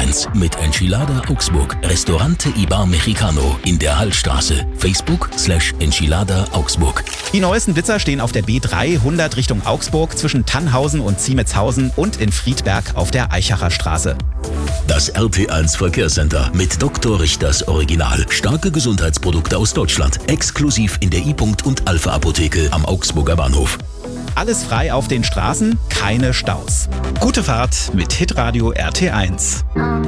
RT1 mit Enchilada Augsburg. Restaurante Ibar Mexicano in der Hallstraße. Facebook/Enchilada Augsburg. Die neuesten Blitzer stehen auf der B300 Richtung Augsburg zwischen Tannhausen und Ziemetshausen und in Friedberg auf der Eichacher Straße. Das RT1 Verkehrscenter mit Dr. Richters Original. Starke Gesundheitsprodukte aus Deutschland. Exklusiv in der I-Punkt und Alpha Apotheke am Augsburger Bahnhof. Alles frei auf den Straßen, keine Staus. Gute Fahrt mit Hitradio RT1.